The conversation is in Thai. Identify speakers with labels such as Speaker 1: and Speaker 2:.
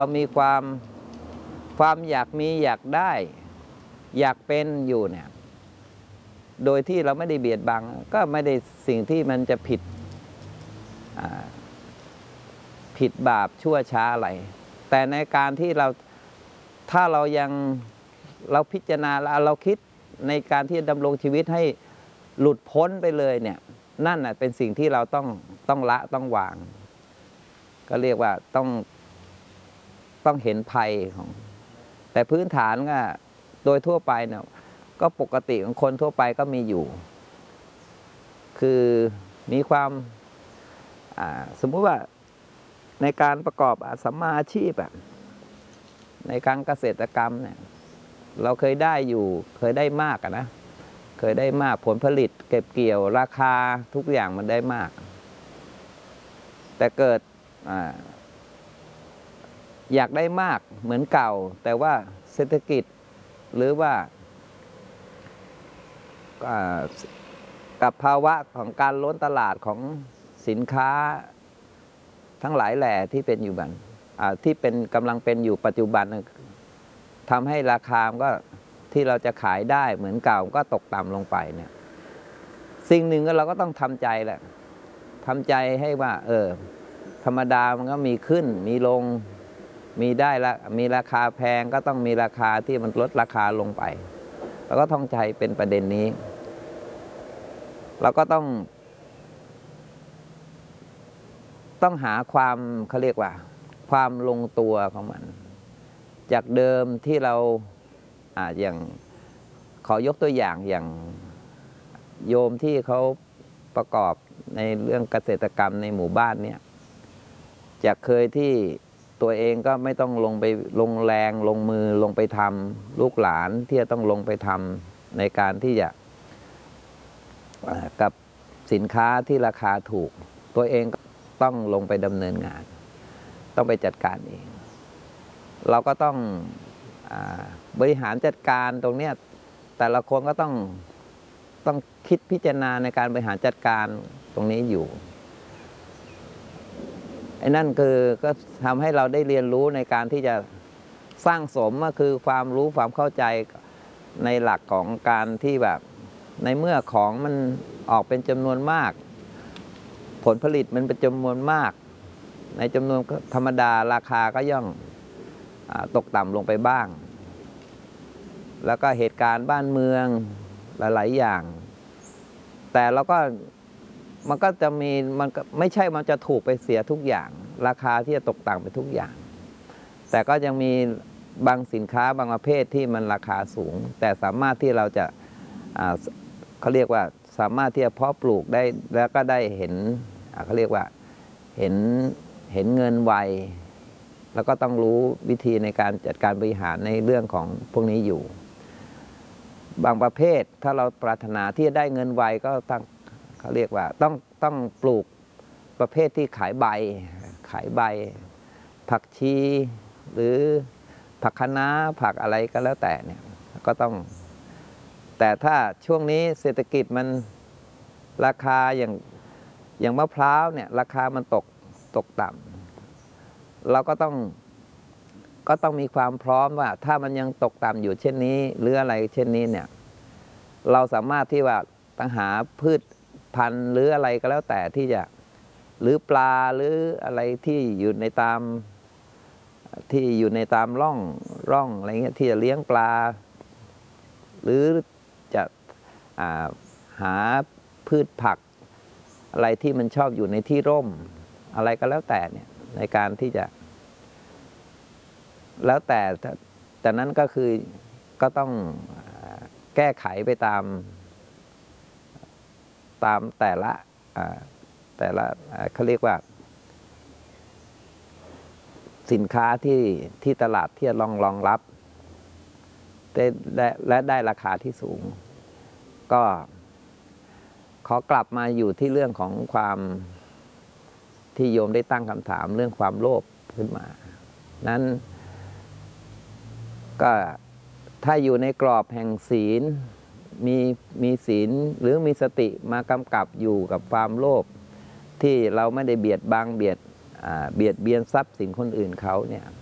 Speaker 1: มีความอยากมีอยากได้อยากเป็นอยู่เนี่ยโดยที่เราไม่ได้เบียดบังก็ไม่ได้สิ่งที่มันจะผิดบาปชั่วช้าอะไรแต่ในการที่ถ้าเราพิจารณาเราคิดในการที่ดำรงชีวิตให้หลุดพ้นไปเลยเนี่ยนั่นเป็นสิ่งที่เราต้องละต้องวางก็เรียกว่าต้องเห็นภัยของแต่พื้นฐานก็โดยทั่วไปเนี่ยก็ปกติของคนทั่วไปก็มีอยู่คือมีความสมมุติว่าในการประกอบสัมมาอาชีพในการเกษตรกรรมเนี่ยเราเคยได้มากนะเคยได้มากผลผลิตเก็บเกี่ยวราคาทุกอย่างมันได้มากแต่เกิดอยากได้มากเหมือนเก่าแต่ว่าเศรษฐกิจหรือว่ากับภาวะของการล้นตลาดของสินค้าทั้งหลายแหล่ที่เป็นอยู่ที่กำลังเป็นอยู่ปัจจุบันทำให้ราคาก็ที่เราจะขายได้เหมือนเก่าก็ตกต่ำลงไปเนี่ยสิ่งหนึ่งก็เราก็ต้องทำใจแหละทำใจให้ว่าธรรมดามันก็มีขึ้นมีลงมีได้ละมีราคาแพงก็ต้องมีราคาที่มันลดราคาลงไปเราก็ต้องใจเป็นประเด็นนี้เราก็ต้องหาความเขาเรียกว่าความลงตัวของมันจากเดิมที่เราอย่างขอยกตัวอย่างโยมที่เขาประกอบในเรื่องเกษตรกรรมในหมู่บ้านเนี่ยจากเคยที่ตัวเองก็ไม่ต้องลงแรงลงมือลงไปทำลูกหลานที่จะต้องลงไปทำในการที่จะกับสินค้าที่ราคาถูกตัวเองก็ต้องลงไปดำเนินงานต้องไปจัดการเองเราก็ต้องบริหารจัดการตรงเนี้ยแต่ละคนก็ต้องคิดพิจารณาในการบริหารจัดการตรงนี้อยู่ไอ้นั่นก็ทำให้เราได้เรียนรู้ในการที่จะสร้างสมก็คือความรู้ความเข้าใจในหลักของการที่แบบในเมื่อของมันออกเป็นจำนวนมากผลผลิตมันเป็นจำนวนมากในจำนวนธรรมดาราคาก็ย่อมตกต่ำลงไปบ้างแล้วก็เหตุการณ์บ้านเมืองหลายๆอย่างแต่เราก็มันก็จะมีมันไม่ใช่มันจะถูกไปเสียทุกอย่างราคาที่จะตกต่ำไปทุกอย่างแต่ก็ยังมีบางสินค้าบางประเภทที่มันราคาสูงแต่สามารถที่เราจะเขาเรียกว่าสามารถที่จะเพาะปลูกได้แล้วก็ได้เห็นเขาเรียกว่าเห็นเงินไวแล้วก็ต้องรู้วิธีในการจัดการบริหารในเรื่องของพวกนี้อยู่บางประเภทถ้าเราปรารถนาที่จะได้เงินไวก็ต้องเขาเรียกว่าต้องปลูกประเภทที่ขายใบผักชีหรือผักคะน้าผักอะไรก็แล้วแต่เนี่ยก็ต้องแต่ถ้าช่วงนี้เศรษฐกิจมันราคาอย่างมะพร้าวเนี่ยราคามันตกต่ำเราก็ต้องมีความพร้อมว่าถ้ามันยังตกต่ำอยู่เช่นนี้หรืออะไรเช่นนี้เนี่ยเราสามารถที่ว่าต้องหาพืชพันธุ์หรืออะไรก็แล้วแต่ที่จะหรือปลาหรืออะไรที่อยู่ในตามร่องอะไรเงี้ยที่จะเลี้ยงปลาหรือจะหาพืชผักอะไรที่มันชอบอยู่ในที่ร่มอะไรก็แล้วแต่เนี่ยในการที่จะแล้วแต่นั้นก็คือก็ต้องแก้ไขไปตามแต่ละเขาเรียกว่าสินค้าที่ตลาดที่รองรับและได้ราคาที่สูงก็ขอกลับมาอยู่ที่เรื่องของความที่โยมได้ตั้งคำถามเรื่องความโลภขึ้นมานั้นก็ถ้าอยู่ในกรอบแห่งศีลมีศีลหรือมีสติมากำกับอยู่กับความโลภที่เราไม่ได้เบียดบังเบียดเบียนทรัพย์สินคนอื่นเขาเนี่ย